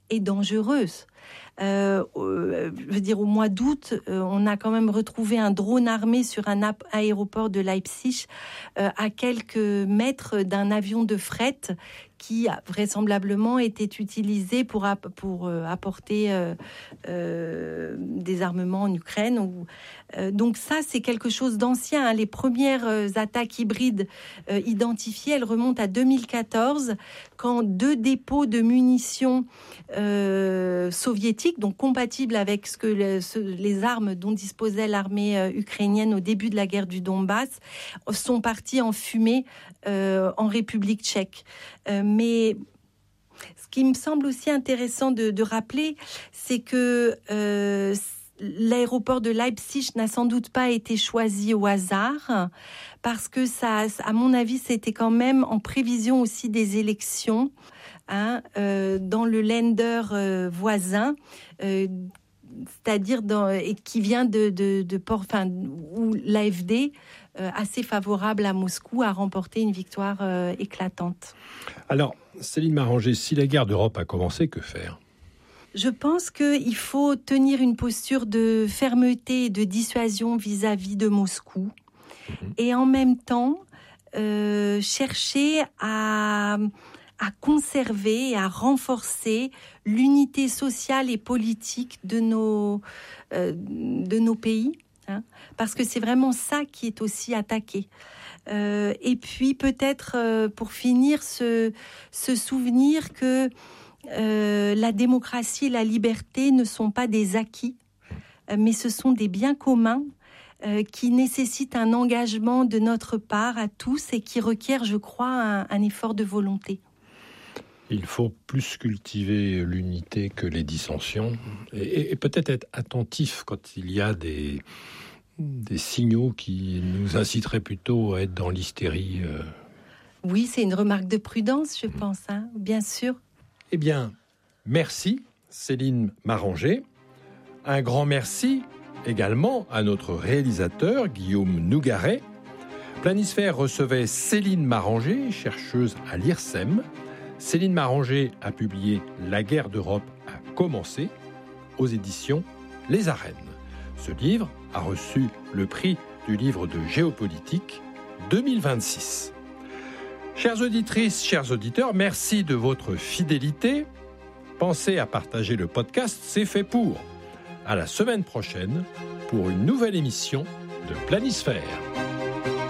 et dangereuse. Je veux dire, au mois d'août, on a quand même retrouvé un drone armé sur un aéroport de Leipzig à quelques mètres d'un avion de fret qui vraisemblablement était utilisé pour apporter des armements en Ukraine. Donc ça, c'est quelque chose d'ancien. Les premières attaques hybrides identifiées, elles remontent à 2014, quand 2 dépôts de munitions soviétiques, donc compatibles avec les armes dont disposait l'armée ukrainienne au début de la guerre du Donbass, sont partis en fumée en République tchèque. Mais ce qui me semble aussi intéressant de rappeler, c'est que l'aéroport de Leipzig n'a sans doute pas été choisi au hasard, parce que ça, à mon avis, c'était quand même en prévision aussi des élections, dans le Länder voisin, c'est-à-dire qui vient où l'AfD, assez favorable à Moscou, a remporté une victoire éclatante. Alors, Céline Marangé, si la guerre d'Europe a commencé, que faire ? Je pense qu'il faut tenir une posture de fermeté et de dissuasion vis-à-vis de Moscou, et en même temps chercher à conserver et à renforcer l'unité sociale et politique de nos pays, parce que c'est vraiment ça qui est aussi attaqué. Et puis peut-être, pour finir, se souvenir que la démocratie et la liberté ne sont pas des acquis, mais ce sont des biens communs qui nécessitent un engagement de notre part à tous et qui requièrent, je crois, un effort de volonté. Il faut plus cultiver l'unité que les dissensions et peut-être être attentif quand il y a des signaux qui nous inciteraient plutôt à être dans l'hystérie. Oui, c'est une remarque de prudence, je pense, bien sûr. Eh bien, merci Céline Marangé. Un grand merci également à notre réalisateur Guillaume Nougaret. Planisphère recevait Céline Marangé, chercheuse à l'IRSEM. Céline Marangé a publié « La guerre d'Europe a commencé » aux éditions Les Arènes. Ce livre a reçu le prix du livre de géopolitique 2026. Chères auditrices, chers auditeurs, merci de votre fidélité. Pensez à partager le podcast, c'est fait pour. À la semaine prochaine pour une nouvelle émission de Planisphère.